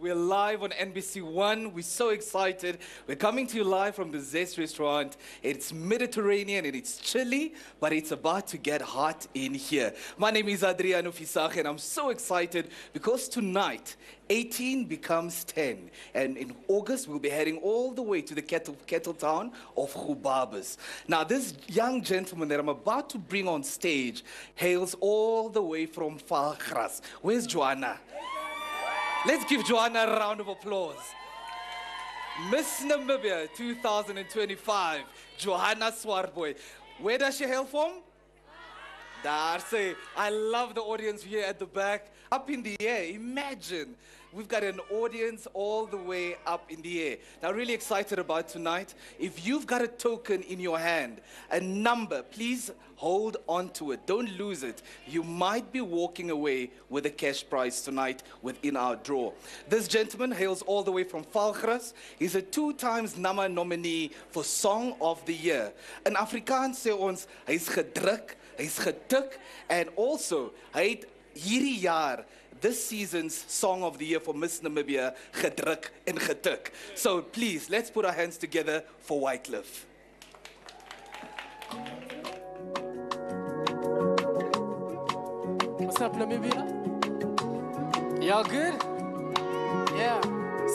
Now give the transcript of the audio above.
We're live on NBC One. We're so excited. We're coming to you live from the Zest restaurant. It's Mediterranean and it's chilly, but it's about to get hot in here. My name is Adriano Fisach, and I'm so excited because tonight, 18 becomes 10. And in August, we'll be heading all the way to the kettle town of Gubabas. Now, this young gentleman that I'm about to bring on stage hails all the way from Valgras. Where's Joanna? Let's give Joanna a round of applause. Miss Namibia 2025, Johanna Swartboy. Where does she hail from? Darcy. I love the audience here at the back. Up in the air, imagine. We've got an audience all the way up in the air. Now, really excited about tonight. If you've got a token in your hand, a number, please hold on to it. Don't lose it. You might be walking away with a cash prize tonight within our draw. This gentleman hails all the way from Valgras. He's a 2-time NAMA nominee for Song of the Year. In Afrikaans sê ons, hy's gedruk, hy's getuk, and also, hy het hierdie jaar this season's Song of the Year for Miss Namibia, gedruk en getuk. So please, let's put our hands together for Wycliffe. What's up, Namibia? Y'all good? Yeah.